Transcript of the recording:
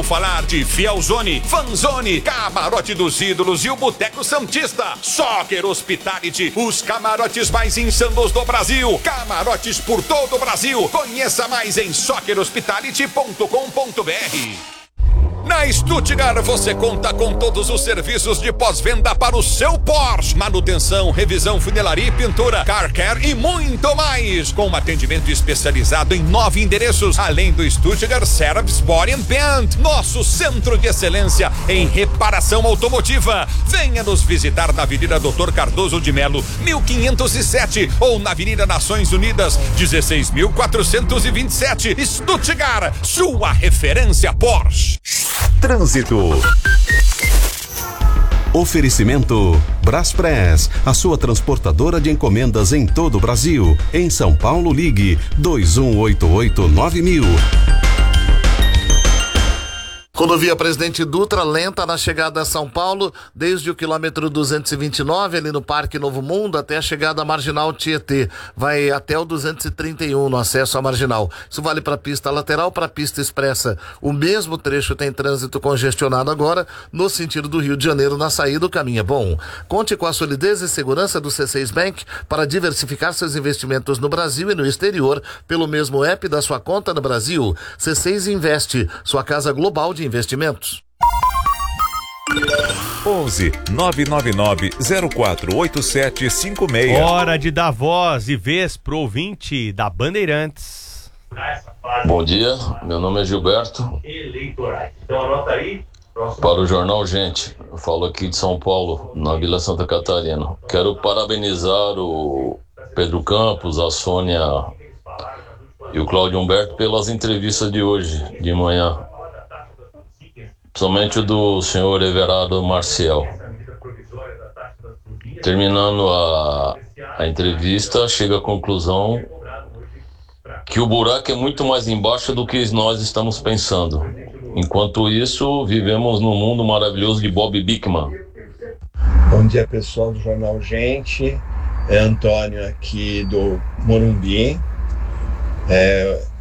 ouviu falar de Fielzone, Fanzone, Camarote dos Ídolos e o Boteco Santista. Soccer Hospitality, os camarotes mais insanos do Brasil. Camarotes por todo o Brasil. Conheça mais em soccerhospitality.com.br. Na Stuttgart você conta com todos os serviços de pós-venda para o seu Porsche. Manutenção, revisão, funilaria e pintura, car care e muito mais. Com um atendimento especializado em 9 endereços, além do Stuttgart Service Body and Paint, nosso centro de excelência em reparação automotiva. Venha nos visitar na Avenida Dr. Cardoso de Melo, 1507 ou na Avenida Nações Unidas, 16.427. Stuttgart, sua referência Porsche. Trânsito. Oferecimento Braspress, a sua transportadora de encomendas em todo o Brasil. Em São Paulo, ligue 2188-9000. Rodovia Presidente Dutra, lenta na chegada a São Paulo, desde o quilômetro 229, ali no Parque Novo Mundo, até a chegada à Marginal Tietê. Vai até o 231 no acesso à Marginal. Isso vale para a pista lateral, para a pista expressa. O mesmo trecho tem trânsito congestionado agora, no sentido do Rio de Janeiro, na saída, o caminho é bom. Conte com a solidez e segurança do C6 Bank para diversificar seus investimentos no Brasil e no exterior, pelo mesmo app da sua conta no Brasil. C6 Investe, sua casa global de investimentos. 11 999 048756. Hora de dar voz e vez pro ouvinte da Bandeirantes. Bom dia, meu nome é Gilberto. Para o Jornal Gente, eu falo aqui de São Paulo, na Vila Santa Catarina. Quero parabenizar o Pedro Campos, a Sônia e o Cláudio Humberto pelas entrevistas de hoje, de manhã. Principalmente o do senhor Everardo Marcial. Terminando a entrevista, chega à conclusão que o buraco é muito mais embaixo do que nós estamos pensando. Enquanto isso, vivemos num mundo maravilhoso de Bob Bikman. Bom dia, pessoal do Jornal Gente. É Antônio aqui do Morumbi.